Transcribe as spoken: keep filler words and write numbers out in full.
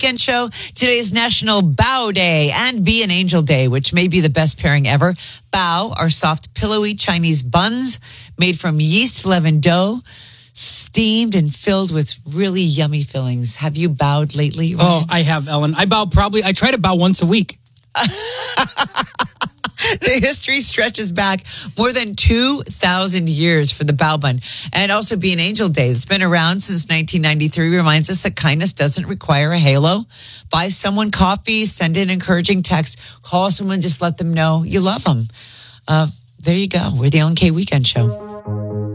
Weekend Show. Today is National Bao Day and Be an Angel Day, which may be the best pairing ever. Bao are soft, pillowy Chinese buns made from yeast leavened dough, steamed and filled with really yummy fillings. Have you bowed lately, Ryan? Oh, I have, Ellen. I bow probably, I try to bow once a week. The history stretches back more than two thousand years for the bao bun. And also Be an Angel Day. It's been around since nineteen ninety-three. Reminds us that kindness doesn't require a halo. Buy someone coffee, send an encouraging text, call someone, just let them know you love them. Uh, there you go. We're the Ellen K Weekend Show.